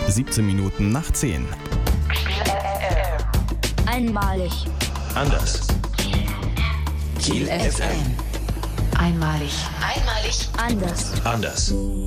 17 Minuten nach 10. Einmalig. Anders. Kiel FM. Einmalig. Anders. Anders.